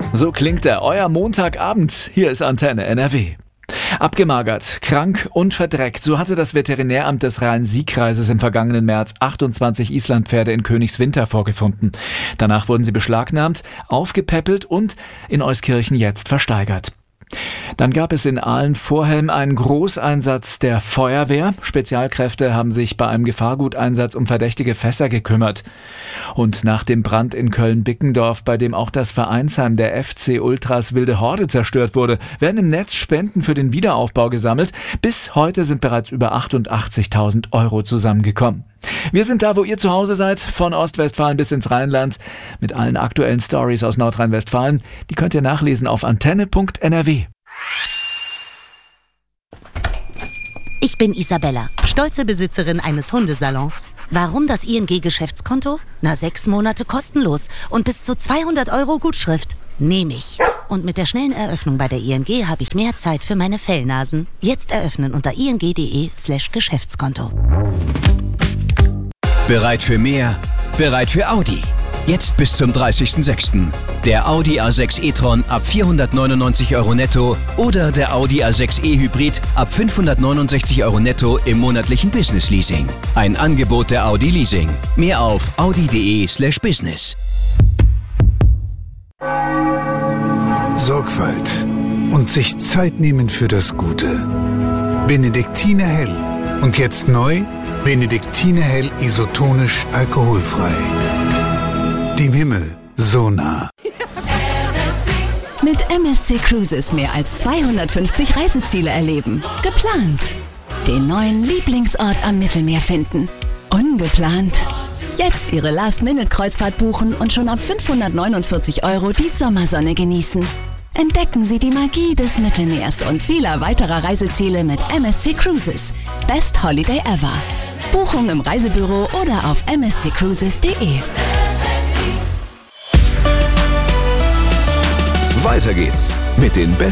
So klingt euer Montagabend. Hier ist Antenne NRW. Abgemagert, krank und verdreckt, so hatte das Veterinäramt des Rhein-Sieg-Kreises im vergangenen März 28 Islandpferde in Königswinter vorgefunden. Danach wurden sie beschlagnahmt, aufgepäppelt und in Euskirchen jetzt versteigert. Dann gab es in Aalen-Vorhelm einen Großeinsatz der Feuerwehr. Spezialkräfte haben sich bei einem Gefahrguteinsatz um verdächtige Fässer gekümmert. Und nach dem Brand in Köln-Bickendorf, bei dem auch das Vereinsheim der FC Ultras Wilde Horde zerstört wurde, werden im Netz Spenden für den Wiederaufbau gesammelt. Bis heute sind bereits über 88.000 € zusammengekommen. Wir sind da, wo ihr zu Hause seid, von Ostwestfalen bis ins Rheinland, mit allen aktuellen Stories aus Nordrhein-Westfalen. Die könnt ihr nachlesen auf antenne.nrw. Ich bin Isabella, stolze Besitzerin eines Hundesalons. Warum das ING-Geschäftskonto? 6 Monate kostenlos und bis zu 200 € Gutschrift. Nehme ich. Und mit der schnellen Eröffnung bei der ING habe ich mehr Zeit für meine Fellnasen. Jetzt eröffnen unter ing.de/Geschäftskonto. Bereit für mehr? Bereit für Audi. Jetzt bis zum 30.06. Der Audi A6 e-tron ab 499 € netto oder der Audi A6 e-Hybrid ab 569 € netto im monatlichen Business Leasing. Ein Angebot der Audi Leasing. Mehr auf audi.de/business. Sorgfalt und sich Zeit nehmen für das Gute. Benediktiner Hell. Und jetzt neu, Benediktiner Hell isotonisch alkoholfrei. Dem Himmel so nah. Mit MSC Cruises mehr als 250 Reiseziele erleben. Geplant. Den neuen Lieblingsort am Mittelmeer finden. Ungeplant. Jetzt Ihre Last-Minute-Kreuzfahrt buchen und schon ab 549 € die Sommersonne genießen. Entdecken Sie die Magie des Mittelmeers und vieler weiterer Reiseziele mit MSC Cruises. Best Holiday ever. Buchung im Reisebüro oder auf msccruises.de. Weiter geht's mit den besten